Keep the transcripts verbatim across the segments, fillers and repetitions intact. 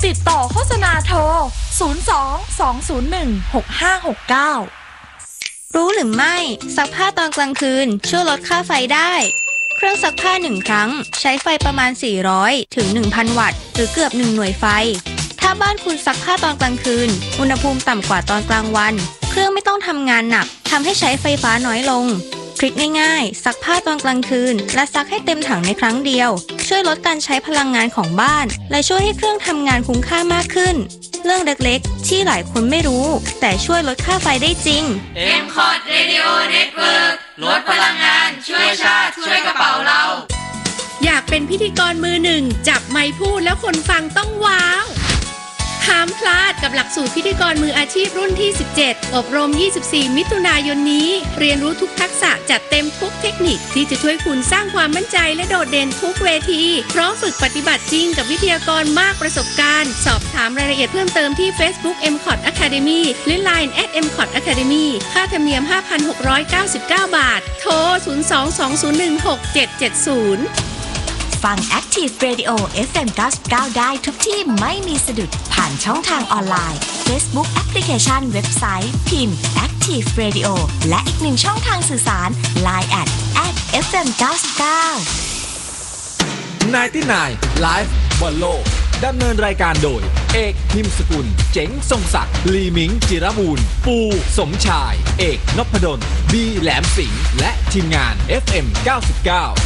ติดต่อโฆษณาโทรศูนย์ สอง สอง ศูนย์ หนึ่ง หก ห้า หก เก้ารู้หรือไม่ซักผ้าตอนกลางคืนช่วยลดค่าไฟได้เครื่องซักผ้าหนึ่งครั้งใช้ไฟประมาณสี่ร้อยถึง หนึ่งพัน วัตต์หรือเกือบหนึ่งหน่วยไฟถ้าบ้านคุณซักผ้าตอนกลางคืนอุณหภูมิต่ำกว่าตอนกลางวันเครื่องไม่ต้องทำงานหนักทำให้ใช้ไฟฟ้าน้อยลงทริคง่ายๆซักผ้าตอนกลางคืนและซักให้เต็มถังในครั้งเดียวช่วยลดการใช้พลังงานของบ้านและช่วยให้เครื่องทำงานคุ้มค่ามากขึ้นเรื่องเล็กๆที่หลายคนไม่รู้แต่ช่วยลดค่าไฟได้จริงเอ็ม คอร์ด Radio Network ลดพลังงานช่วยชาติช่วยกระเป๋าเราอยากเป็นพิธีกรมือหนึ่งจับไมค์พูดแล้วคนฟังต้องว้าวห้ามพลาดกับหลักสูตรพิธีกรมืออาชีพรุ่นที่สิบเจ็ดอบรมยี่สิบสี่มิถุนายนนี้เรียนรู้ทุกทักษะจัดเต็มทุกเทคนิคที่จะช่วยคุณสร้างความมั่นใจและโดดเด่นทุกเวทีพร้อมฝึกปฏิบัติจริงกับวิทยากรมากประสบการณ์สอบถามรายละเอียดเพิ่มเติมที่ Facebook เอ็ม คอร์ด Academy หรือ ไลน์ แอท เอ็ม คอร์ด แอคาเดมี่ ค่าธรรมเนียม ห้าพันหกร้อยเก้าสิบเก้า บาทโทรศูนย์ สอง สอง ศูนย์ หนึ่ง หก เจ็ด เจ็ด ศูนย์ฟัง Active Radio เอฟ เอ็ม เก้าสิบเก้า ได้ทุกที่ไม่มีสะดุดผ่านช่องทางออนไลน์ Facebook แอปพลิเคชันเว็บไซต์พิมพ์ Active Radio และอีกหนึ่งช่องทางสื่อสาร ไลน์ แอท แอท เอฟ เอ็ม เก้าสิบเก้าไนน์ตี้ไนน์ Live บอลโลกดำเนินรายการโดยเอกพิมพ์สกุลเจ๋งทรงศักดิ์ลีมิงจิรบูรณ์ปูสมชายเอกนพดลบีแหลมสิงห์และทีมงาน เอฟ เอ็ม เก้าสิบเก้า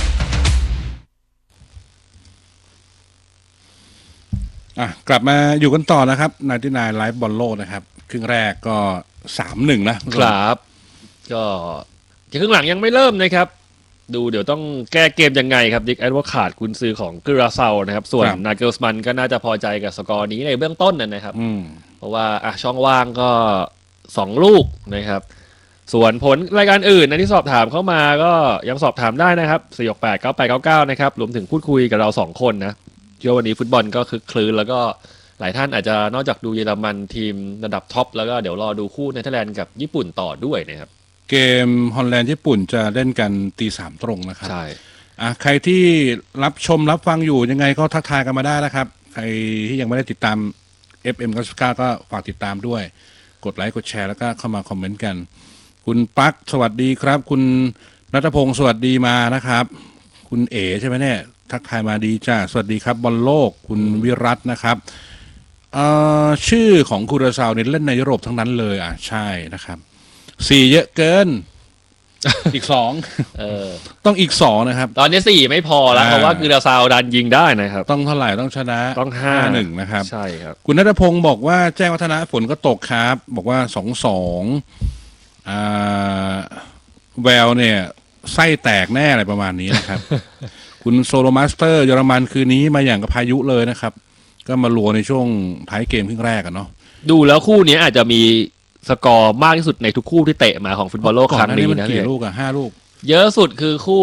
อ่ะกลับมาอยู่กันต่อนะครับไนน์ตี้ไนน์ ไลฟ์ บอลโลกนะครับครึ่งแรกก็ สามหนึ่ง นะครับก็ครึ่งหลังยังไม่เริ่มนะครับดูเดี๋ยวต้องแก้เกมยังไงครับดิกแอดว่าขาดกุนซือของกราเซานะครับส่วนนาเกิลสมันก็น่าจะพอใจกับสกอร์นี้ในเบื้องต้นนะครับเพราะว่าอ่ะช่องว่างก็สองลูกนะครับส่วนผลรายการอื่นนะที่สอบถามเข้ามาก็ยังสอบถามได้นะครับสี่ หก แปด เก้า แปด เก้า เก้านะครับรวมถึงพูดคุยกับเราสองคนนะเชื่อวันนี้ฟุตบอลก็คึกคลื้นแล้วก็หลายท่านอาจจะนอกจากดูเยอรมันทีมระดับท็อปแล้วก็เดี๋ยวรอดูคู่เนเธอร์แลนด์กับญี่ปุ่นต่อด้วยนะครับเกมฮอลแลนด์ญี่ปุ่นจะเล่นกันตีสามตรงนะครับใช่อ่ะใครที่รับชมรับฟังอยู่ยังไงก็ทักทายกันมาได้นะครับใครที่ยังไม่ได้ติดตาม เอฟ เอ็ม เก้าสิบเก้า ก็ฝากติดตามด้วยกดไลค์กดแชร์แล้วก็เข้ามาคอมเมนต์กันคุณปั๊กสวัสดีครับคุณรัตพงศ์สวัสดีมานะครับคุณเอ๋ใช่ไหมเนี่ยทักทายมาดีจ้าสวัสดีครับบอลโลกคุณวิรัตนะครับเอ่อชื่อของคูราซาวเนี่ยเล่นในยุโรปทั้งนั้นเลยอ่ะใช่นะครับสี่เยอะเกิน อีกสองเออต้องอีกสองนะครับตอนนี้สี่ไม่พอแล้วเพราะว่าคูราซาวดันยิงได้นะครับต้องเท่าไหร่ต้องชนะต้องห้าหนึ่งนะครับใช่ครับคุณณัฐพงศ์บอกว่าแจ้งวัฒนะฝนก็ตกครับบอกว่าสองสองอ่าแววเนี่ยไส้แตกแน่อะไรประมาณนี้นะครับ คุณโซโลมาสเตอร์เยอรมันคืนนี้มาอย่างกับพายุเลยนะครับก็มาลัวในช่วงท้ายเกมครึ่งแรกกันเนาะดูแล้วคู่นี้อาจจะมีสกอร์มากที่สุดในทุกคู่ที่เตะมาของฟุตบอลโลกครั้งนี้นะกี่ลูกอะห้าลูกเยอะสุดคือคู่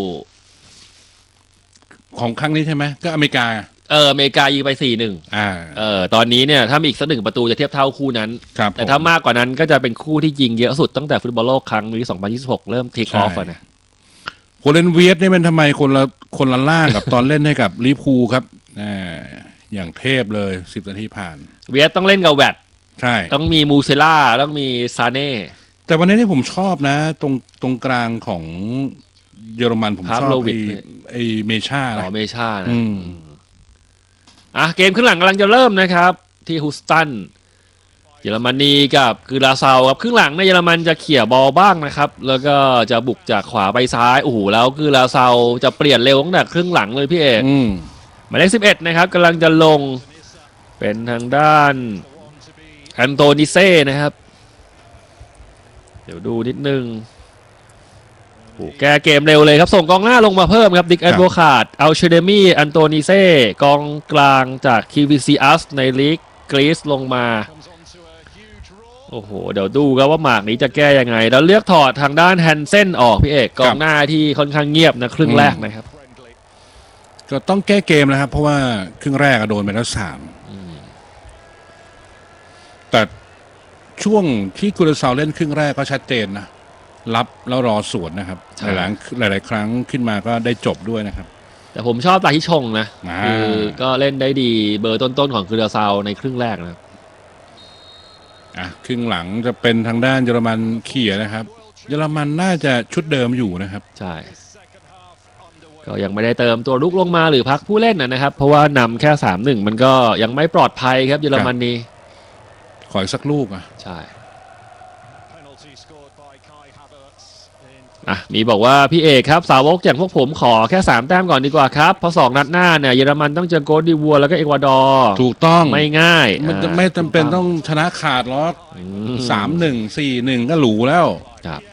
ของครั้งนี้ใช่ไหมก็อเมริกาเอออเมริกายิงไป สี่หนึ่งอ่าเออตอนนี้เนี่ยถ้ามีอีกสักหนึ่งประตูจะเทียบเท่าคู่นั้นครับแต่ถ้ามากกว่านั้นก็จะเป็นคู่ที่ยิงเยอะสุดตั้งแต่ฟุตบอลโลกครั้งนี้สองพันยี่สิบหกเริ่มเทคออฟอ่ะนะโคเลนเวียสนี่มันทำไมคนละคนละล่างกับตอนเล่นให้กับลิเวอร์พูลครับอ่าอย่างเทพเลยสิบนาทีผ่านเวียสต้องเล่นกับแวตใช่ต้องมีมูเซล่าต้องมีซาเน่แต่วันนี้ที่ผมชอบนะตรงตรงกลางของเยอรมันผมชอบไอ้ไอ้เมชาอ๋อเมชานะอ่ะเกมครึ่งหลังกำลังจะเริ่มนะครับที่ฮูสตันเยอรมนีกับกือราเซาครับครึ่งหลังในเยอรมันจะเขี่ยบอลบ้างนะครับแล้วก็จะบุกจากขวาไปซ้ายโอ้โหแล้วกือราเซาจะเปลี่ยนเร็วตั้งแต่ครึ่งหลังเลยพี่เอกหมายเลขสิบเอ็ดนะครับกำลังจะลงเป็นทางด้านแอนโตนิเซ่นะครับเดี๋ยวดูนิดนึงโอ้แกเกมเร็วเลยครับส่งกองหน้าลงมาเพิ่มครับดิกแอดโวคาดอัลเชเดมี่แอนโตนิเซ่กองกลางจาก คิว วี ซี อัส ในลีกกรีซลงมาโอ้โหเดี๋ยวดูครับว่าหมากนี้จะแก้ยังไงแล้วเลือกถอดทางด้านแฮนเซนออกพี่เอกกองหน้าที่ค่อนข้างเงียบนะครึ่งแรกนะครับก็ต้องแก้เกมนะครับเพราะว่าครึ่งแรกโดนไปแล้วสามแต่ช่วงที่คูราซาวเล่นครึ่งแรกก็ชัดเจนนะรับแล้วรอสวนนะครับหลายหลายหลายครั้งขึ้นมาก็ได้จบด้วยนะครับแต่ผมชอบตาที่ชงนะอ่าคือก็เล่นได้ดีเบอร์ต้นๆของคูราซาวในครึ่งแรกนะครับอ่ะครึ่งหลังจะเป็นทางด้านเยอรมันเขี่ยนะครับเยอรมันน่าจะชุดเดิมอยู่นะครับใช่ก็ยังไม่ได้เติมตัวลุกลงมาหรือพักผู้เล่นนะครับ เพราะว่านำแค่ สามหนึ่ง มันก็ยังไม่ปลอดภัยครับเยอรมนีขออีกสักลูกอ่ะใช่อ่ะมีบอกว่าพี่เอกครับสาวกอย่างพวกผมขอแค่สามแต้มก่อนดีกว่าครับเพราะสองนัดหน้าเนี่ยเยอรมันต้องเจอโกลดีวัวแล้วก็เอกวาดอร์ถูกต้องไม่ง่ายมันจะอ่าไม่จำเป็นต้องชนะขาดหรอกอืมสามหนึ่งสี่หนึ่งก็หรูแล้วครับ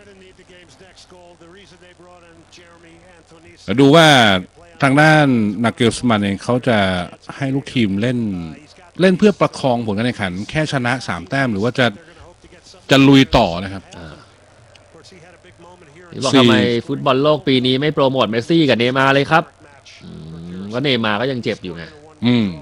แล้วดูว่าทางด้านนักเกลสมันเองเขาจะให้ลูกทีมเล่นเล่นเพื่อประคองผลการแข่งขันแค่ชนะสามแต้มหรือว่าจะจะลุยต่อนะครับบอกทำไมฟุตบอลโลกปีนี้ไม่โปรโมทเมสซี่กับเนย์มาร์เลยครับอืมก็เนย์มาร์ก็ยังเจ็บอยู่ไงอืม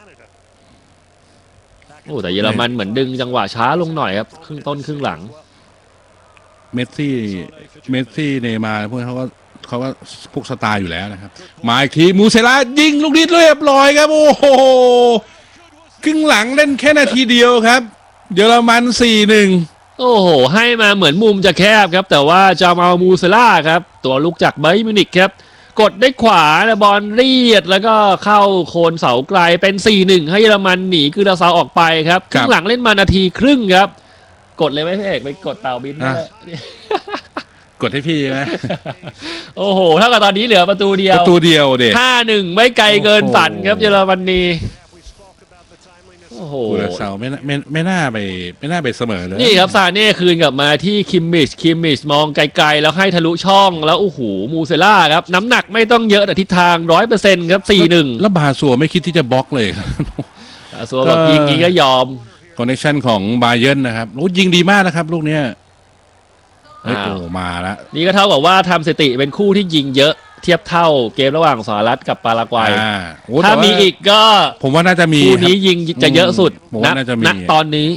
โอ้แต่เยอรมันเหมือนดึงจังหวะช้าลงหน่อยครับครึ่งต้นครึ่งหลังเมสซี่เมสซี่เนย์มาร์พวกเขาก็เขาก็พวกสไตล์อยู่แล้วนะครับมาอีกทีมูเซล่ายิงลูกนี้เรียบร้อยครับโอ้โหครึ่งหลังเล่นแค่นาทีเดียวครับเยอรมันสี่หนึ่งโอ้โหให้มาเหมือนมุมจะแคบครับแต่ว่าจามาลมูเซล่าครับตัวลุกจากไบมิวนิกครับกดได้ขวาแล้วบอลเรียดแล้วก็เข้าโคนเสาไกลเป็น สี่หนึ่ง ให้เยอรมันหนีคือดาซาวออกไปครับครึ่งหลังเล่นมานาทีครึ่งครับกดเลยไหมพี่เอกไปกดเต่าบินได้กดให้พี่ไหมโอ้โหเท่ากับตอนนี้เหลือประตูเดียวประตูเดียวเด็ดห้าหนึ่ง ไม่ไกลเกินฝันครับเยอรมนีโอ้โหคูราซาวไม่ไม่ไม่น่าไปไม่น่าไปเสมอเลยนี่ครับซาเน่คืนกลับมาที่คิมมิชคิมมิชมองไกลๆแล้วให้ทะลุช่องแล้วโอ้โหมูเซล่าครับน้ำหนักไม่ต้องเยอะแต่ทิศทาง ร้อยเปอร์เซ็นต์ ครับ สี่หนึ่งแล้วบาซัวไม่คิดที่จะบล็อกเลยครับบาซัวบอกยิงยิงก็ยอมคอนเนคชั่นของบาเยิร์นนะครับโอ้ยิงดีมากนะครับลูกเนี้ยเฮ้ยอ้าวโอ้มาแล้วนี่ก็เท่ากับว่าทำสถิติเป็นคู่ที่ยิงเยอะเทียบเท่าเกมระหว่างสหรัฐกับปารากวัยอ่าโอ้ถ้าแต่ว่มีอีกก็ผมว่าน่าจะมีคู่นี้ครับยิงจะเยอะสุดผมว่าน่าจะมีณตอนนี้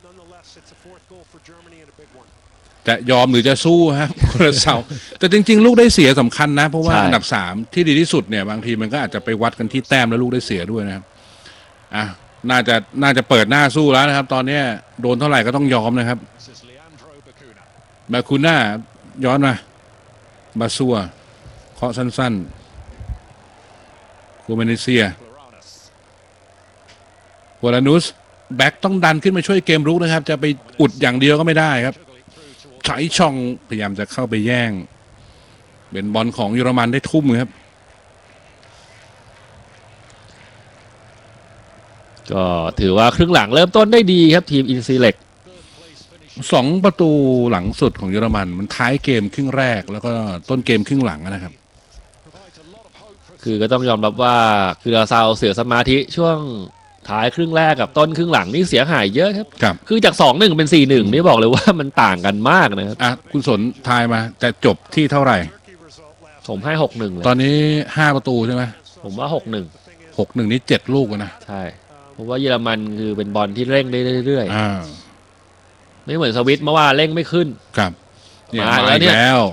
จะยอมหรือจะสู้ครับ คูราซาวแต่จริงๆ ลูกได้เสียสำคัญนะ เพราะว่าใช่อันดับสามที่ดีที่สุดเนี่ยบางทีมันก็อาจจะไปวัดกันที่แต้มแล้วลูกได้เสียด้วยนะครับอ่ะน่าจะน่าจะเปิดหน้าสู้แล้วนะครับ ตอนเนี้ยโดนเท่าไหร่ก็ต้องยอมนะครับบาคูน่าย้อนมาบาซัวเคาะสั้นๆคูเมเนเซียวารานุสแบ็กต้องดันขึ้นมาช่วยเกมรุกนะครับ จะไปอุดอย่างเดียวก็ไม่ได้ครับใช้ช่องพยายามจะเข้าไปแย่งเป็นบอลของเยอรมันได้ทุ่มครับก็ถือว่าครึ่งหลังเริ่มต้นได้ดีครับทีมอินซีเล็กสองประตูหลังสุดของเยอรมันมันท้ายเกมครึ่งแรกแล้วก็ต้นเกมครึ่งหลังนะครับคือก็ต้องยอมรับว่าคืออาซาวเสียสมาธิช่วงท้ายครึ่งแรกกับต้นครึ่งหลังนี่เสียหายเยอะครับครับคือจาก สองหนึ่ง เป็น สี่หนึ่ง นี่บอกเลยว่ามันต่างกันมากนะครับอ่ะคุณสนทายมาจะจบที่เท่าไหร่ผมให้ หกหนึ่ง เลยตอนนี้ห้าประตูใช่ไหมผมว่า หกหนึ่งหกหนึ่งนี่เจ็ดลูกอะนะใช่เพราะว่าเยอรมันคือเป็นบอลที่เร่งได้เรื่อยอ่าๆไม่เหมือนสวิตเมื่อวานเร่งไม่ขึ้นครับเนี่ยมามาแล้วอีเนี่กยแล้ว